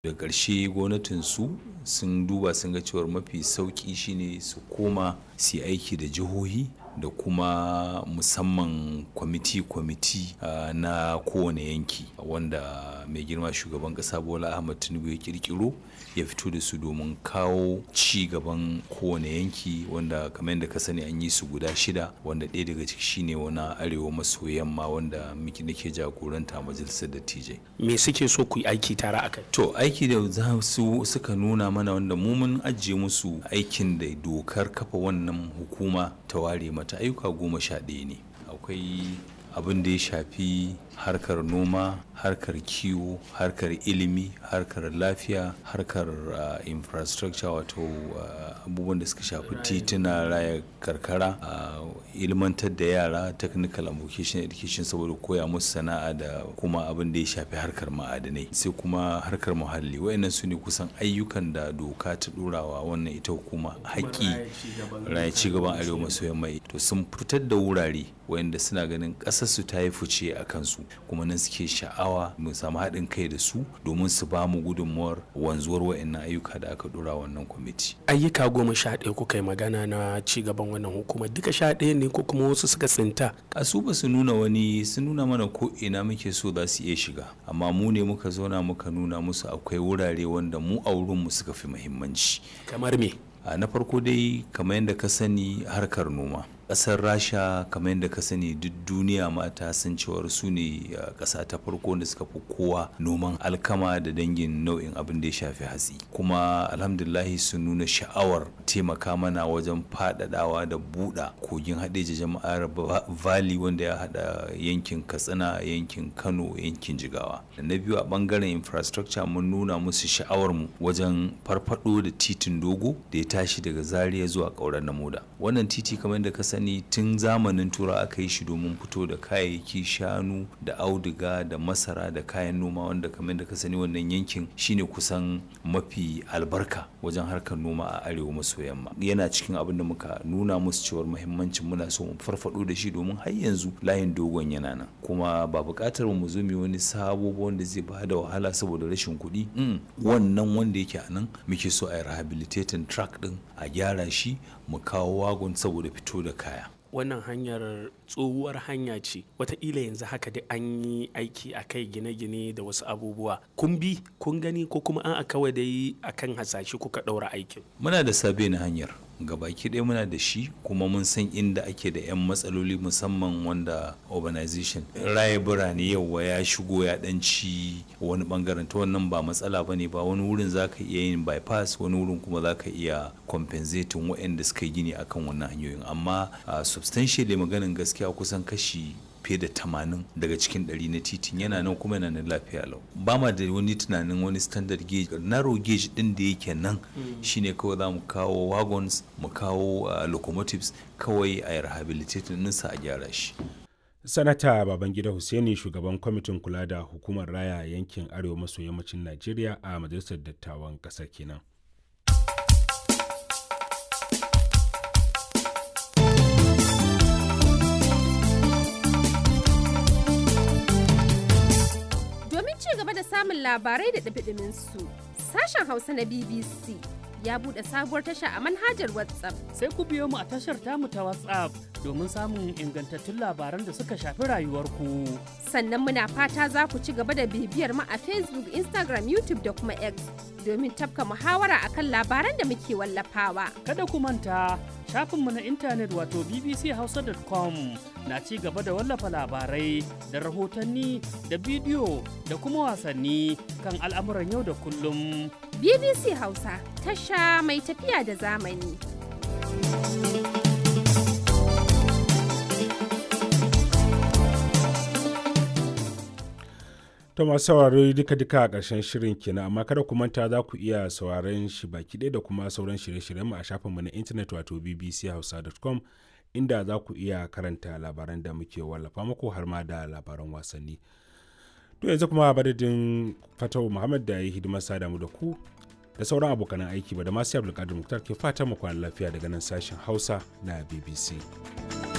Da ƙarshe gwamnatinsu sun duba sun ga cewar mafi sauƙi shine su koma su yi aiki da jihohi da kuma musamman kwamiti na kowane yanki wanda mai girma shugaban ƙasa Bola Ahmed Tinubu ya ƙirƙiro ya fito da su domin kawo ci gaban kowane yanki wanda kamar yadda ka sani an yi su guda 6 wanda ɗaya daga ciki shine wani arewa maso yamma wanda nake jagoranta a majalisar dattijai. Me suke so ku yi aiki tare akai? To aiki da za su suka nuna mana wanda mu mun ajiye musu aikin da dokar kafa wannan hukuma ta ware mata ayyuka 11 ne. Akwai abin da ya shafi harkar noma, harkar kiwo, harkar ilimi, harkar lafiya, harkar infrastructure wato abubuwan da suka shafi tituna, raya karkara, ilmantar da yara, technical and vocational education saboda koya musu sana'a da kuma abin da ya shafi harkar ma'adanai, sai kuma harkar muhalli. Wayannan su ne kusan ayyukan da doka ta ɗorawa wannan ita hukuma haƙƙi raya ci gaban arewa maso yamma. To sun fitar da wurare wayanda suna ganin ƙasarsu ta yi fice a kansu kuma nan suke sha'awa mu samu haɗin kai da su domin su ba mu gudunmuwar wanzuwar wayannan ayyuka da aka ɗora wannan kwamiti. Ayyuka 11 kuka yi magana na ci gaban wannan hukumar, duka 11 ne ko kuma wasu suka tsinta? A su ba su nuna wani, sun nuna mana ko ina muke so za su iya shiga, amma mu ne muka zauna muka nuna musu akwai wurare wanda mu a wurinmu suka fi muhimmanci. Kamar me? Na farko dai kamar yadda ka sani harkar noma. Ƙasar Rasha kamar yadda ka sani duk duniya ma ta san cewar su ne ƙasa ta farko da suka fi kowa noman alkama da dangin nau'in abin da ya shafi hatsi, kuma alhamdulillahi sun nuna sha'awar taimaka mana wajen faɗaɗawa da buɗa kogin haɗeja jama'ar valley wanda ya haɗa yankin Katsina, yankin Kano, yankin Jigawa. Da na biyu a ɓangaren infrastructure mun nuna musu sha'awar mu wajen farfaɗo da titin dogo da ya tashi daga Zaria zuwa Ƙauren Namoda. Wannan titi kamar yadda ka sani tun zamanin tura aka yi shi domin fito da kayayyaki shanu da auduga da masara da kayan noma wanda kamar da ka sani wannan yankin shine kusan mafi albarka wajen harkar noma a arewa maso yamma. Yana cikin abin da muka nuna musu cewar muhimmancin muna so mu farfado da shi domin har yanzu layin dogon yana nan, kuma ba buƙatar mu zo mu wani sabo wanda zai ba da wahala saboda rashin kuɗi. Wannan wanda yake a nan muke so a yi rehabilitating track din a gyara shi mu kawo wagon saboda fito da kaya. Wannan hanyar tsohuwar hanya ce, wataƙila yanzu haka da an yi aiki a kai gine-gine da wasu abubuwa. Kun bi kun gani ko kuma an kawai dai akan hasashe kuka ɗaura aikin? Muna da sabe na hanyar gabaki ɗaya muna da shi, kuma mun san inda ake da 'yan matsaloli musamman wanda urbanization raye birane yauwa ya shigo ya ɗanci wani ɓangaren, ta wannan ba matsala ba ne ba. Wani wurin za ka iya yin bypass, wani wurin kuma za ka iya compensating waɗanda suka yi gini akan wannan hanyoyin, amma substantially maganin gaskiya kusan kashi fiye da 80 daga cikin 100 na titin yana nan kuma yana nan lafiya lau. Ba ma da wani tunanin wani standard gauge, narrow gauge din da yake nan shine kawai za mu kawo wagons, mu kawo locomotives kawai a rehabilitating ninsa a gyara shi. Sanata Babangida Hussaini, shugaban kwamitin kula da hukumar raya yankin arewa maso yammacin Najeriya a majalisar dattawan ƙasar kenan. Samun labarai da ɗumi su sashen Hausa na BBC ya buɗe sabuwar tasha a manhajar WhatsApp. Sai ku biyo mu a tashar tamu ta WhatsApp domin samun ingantattun labaran da suka shafi rayuwarku. Sannan muna fata za ku ci gaba da bibiyar mu a Facebook, Instagram, YouTube da kuma X domin tafka muhawara akan labaran da muke wallafawa. Kada ku manta shafinmu na intanet wato bbchausa.com na ci gaba da wallafa labarai da rahotanni da bidiyo da kuma wasanni kan al'amuran yau da kullum. BBC Hausa, tasha mai tafiya da zamani. To masu sauraro duka a ƙarshen shirin kenan, amma kada ku manta za ku iya sauraron shi baki ɗaya da kuma sauran shirye-shiryen mu a shafinmu na intanet wato bbchausa.com, inda za ku iya karanta labaran da muke wallafa muku har ma da labaran wasanni. To yanzu kuma badadin Fatau Muhammad da ya yi hidimar sada mu da ku da sauran abokan aiki ba da masu Abdulkadir Muktar ke fatan mu kwana lafiya daga nan sashen Hausa na BBC.